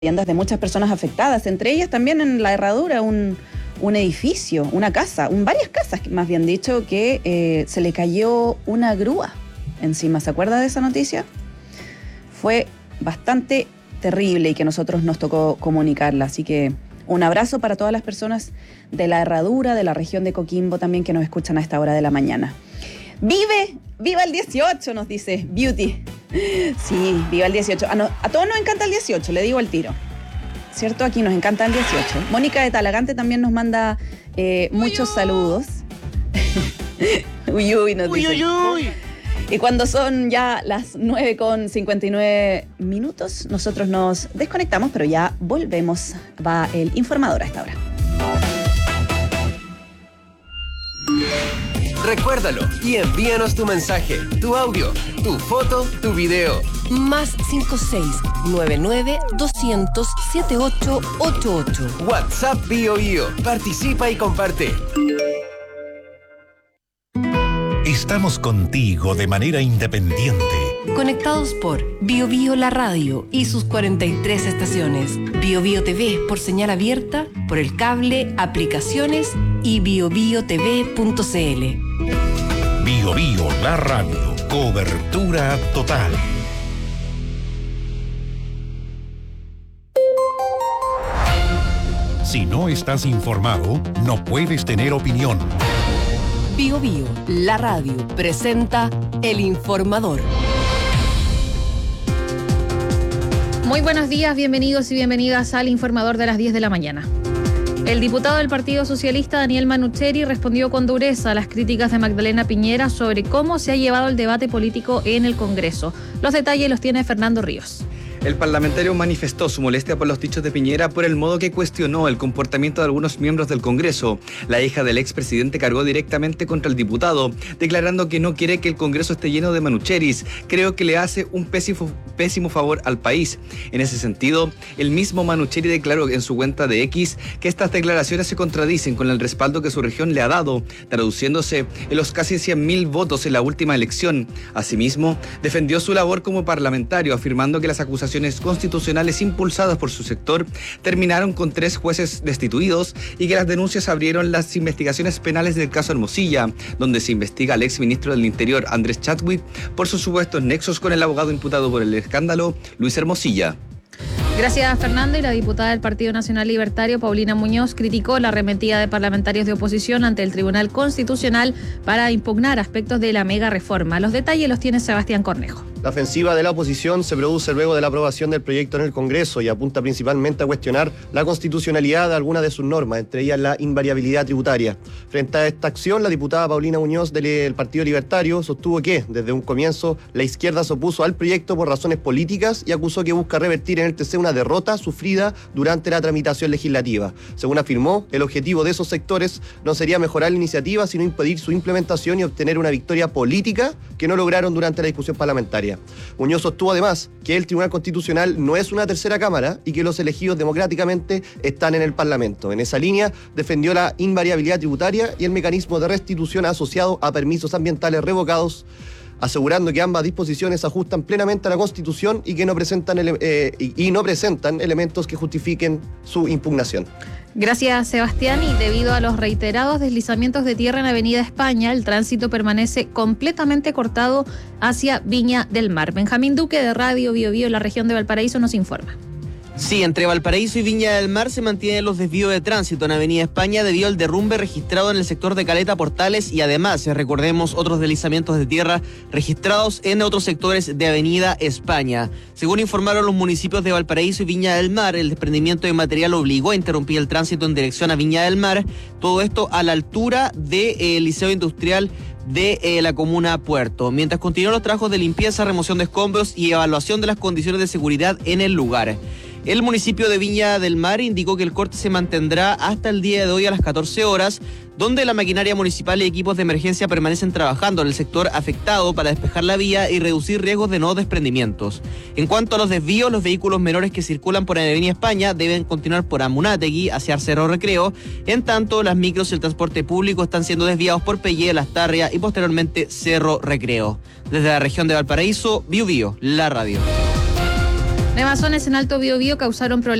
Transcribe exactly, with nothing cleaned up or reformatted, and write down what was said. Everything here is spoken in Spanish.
viviendas de muchas personas afectadas, entre ellas también en La Herradura, un, un edificio, una casa, un, varias casas, más bien dicho, que eh, se le cayó una grúa encima. ¿Se acuerda de esa noticia? Fue bastante terrible y que a nosotros nos tocó comunicarla, así que un abrazo para todas las personas de La Herradura, de la región de Coquimbo también, que nos escuchan a esta hora de la mañana. ¡Vive! ¡Viva el dieciocho! Nos dice Beauty. Sí, viva el dieciocho. A, no, a todos nos encanta el dieciocho, le digo al tiro. ¿Cierto? Aquí nos encanta el dieciocho. Mónica de Talagante también nos manda eh, muchos uy, saludos. Uy, uy, nos uy, dice. Uy, uy. Y cuando son ya las nueve con cincuenta y nueve minutos, nosotros nos desconectamos, pero ya volvemos. Va el informador a esta hora. Recuérdalo y envíanos tu mensaje, tu audio, tu foto, tu video. Más cinco seis nueve nueve dos cero cero siete ocho ocho ocho. WhatsApp Bio Bio. Participa y comparte. Estamos contigo de manera independiente. Conectados por Bio Bio La Radio y sus cuarenta y tres estaciones. Bio Bio T V por señal abierta, por el cable, aplicaciones y bio bio t v punto c l. Bio Bio La Radio. Cobertura total. Si no estás informado, no puedes tener opinión. Bio Bio La Radio presenta El Informador. Muy buenos días, bienvenidos y bienvenidas al Informador de las diez de la mañana. El diputado del Partido Socialista, Daniel Manucheri, respondió con dureza a las críticas de Magdalena Piñera sobre cómo se ha llevado el debate político en el Congreso. Los detalles los tiene Fernando Ríos. El parlamentario manifestó su molestia por los dichos de Piñera por el modo que cuestionó el comportamiento de algunos miembros del Congreso. La hija del expresidente cargó directamente contra el diputado, declarando que no quiere que el Congreso esté lleno de Manucheris. Creo que le hace un pésimo, pésimo favor al país. En ese sentido, el mismo Manucheri declaró en su cuenta de X que estas declaraciones se contradicen con el respaldo que su región le ha dado, traduciéndose en los casi cien mil votos en la última elección. Asimismo, defendió su labor como parlamentario, afirmando que las acusaciones constitucionales impulsadas por su sector terminaron con tres jueces destituidos y que las denuncias abrieron las investigaciones penales del caso Hermosilla, donde se investiga al exministro del Interior, Andrés Chadwick, por sus supuestos nexos con el abogado imputado por el escándalo, Luis Hermosilla. Gracias, Fernando. Y la diputada del Partido Nacional Libertario, Paulina Muñoz, criticó la arremetida de parlamentarios de oposición ante el Tribunal Constitucional para impugnar aspectos de la mega reforma. Los detalles los tiene Sebastián Cornejo. La ofensiva de la oposición se produce luego de la aprobación del proyecto en el Congreso y apunta principalmente a cuestionar la constitucionalidad de algunas de sus normas, entre ellas la invariabilidad tributaria. Frente a esta acción, la diputada Paulina Muñoz del Partido Libertario sostuvo que, desde un comienzo, la izquierda se opuso al proyecto por razones políticas y acusó que busca revertir en el T C una derrota sufrida durante la tramitación legislativa. Según afirmó, el objetivo de esos sectores no sería mejorar la iniciativa, sino impedir su implementación y obtener una victoria política que no lograron durante la discusión parlamentaria. Muñoz sostuvo además que el Tribunal Constitucional no es una tercera cámara y que los elegidos democráticamente están en el Parlamento. En esa línea defendió la invariabilidad tributaria y el mecanismo de restitución asociado a permisos ambientales revocados, asegurando que ambas disposiciones ajustan plenamente a la Constitución y que no presentan ele- eh, y, y no presentan elementos que justifiquen su impugnación. Gracias, Sebastián. Y debido a los reiterados deslizamientos de tierra en Avenida España, el tránsito permanece completamente cortado hacia Viña del Mar. Benjamín Duque, de Radio Bio Bio, en la región de Valparaíso, nos informa. Sí, entre Valparaíso y Viña del Mar se mantienen los desvíos de tránsito en Avenida España debido al derrumbe registrado en el sector de Caleta Portales y además, recordemos, otros deslizamientos de tierra registrados en otros sectores de Avenida España. Según informaron los municipios de Valparaíso y Viña del Mar, el desprendimiento de material obligó a interrumpir el tránsito en dirección a Viña del Mar, todo esto a la altura del eh, Liceo Industrial de eh, la comuna Puerto, mientras continúan los trabajos de limpieza, remoción de escombros y evaluación de las condiciones de seguridad en el lugar. El municipio de Viña del Mar indicó que el corte se mantendrá hasta el día de hoy a las catorce horas, donde la maquinaria municipal y equipos de emergencia permanecen trabajando en el sector afectado para despejar la vía y reducir riesgos de nuevos desprendimientos. En cuanto a los desvíos, los vehículos menores que circulan por Avenida España deben continuar por Amunátegui hacia Cerro Recreo, en tanto las micros y el transporte público están siendo desviados por Pellé, Lastarria y posteriormente Cerro Recreo. Desde la región de Valparaíso, Bio Bio, la radio. Nevazones en Alto Biobío causaron problemas